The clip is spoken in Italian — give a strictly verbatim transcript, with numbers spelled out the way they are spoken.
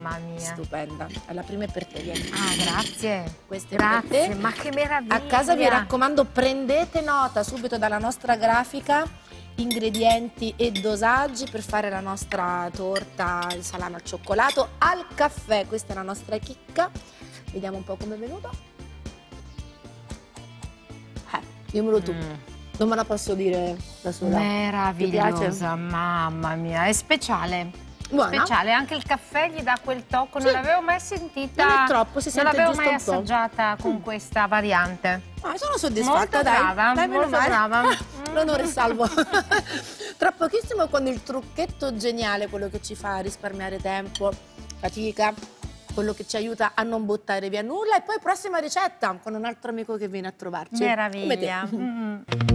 Mamma mia. Stupenda. È la prima è per te, vieni. Ah, grazie. Questa è Grazie, per te. ma che meraviglia. A casa vi raccomando, prendete nota subito dalla nostra grafica ingredienti e dosaggi per fare la nostra torta, il salame al cioccolato al caffè. Questa è la nostra chicca. Vediamo un po' come è venuto. Eh, dimmelo tu. Mm. Non me la posso dire da sola. Meravigliosa, mamma mia, è speciale. Buona. Speciale, anche il caffè gli dà quel tocco, Sì. non l'avevo mai sentita. Non è troppo, si non sente l'avevo giusto mai un po'. assaggiata con Mm. questa variante. Ah, sono soddisfatta, Molto dai. brava, dai, meno molto male. brava. L'onore è salvo. Tra pochissimo con il trucchetto geniale, quello che ci fa risparmiare tempo, fatica, quello che ci aiuta a non buttare via nulla, e poi prossima ricetta con un altro amico che viene a trovarci. Meraviglia. Come te. Mm.